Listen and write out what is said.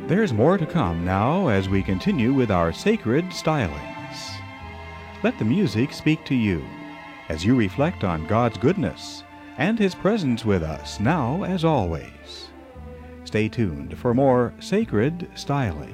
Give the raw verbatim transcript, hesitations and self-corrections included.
There's more to come now as we continue with our sacred stylings. Let the music speak to you as you reflect on God's goodness and His presence with us now as always. Stay tuned for more sacred styling.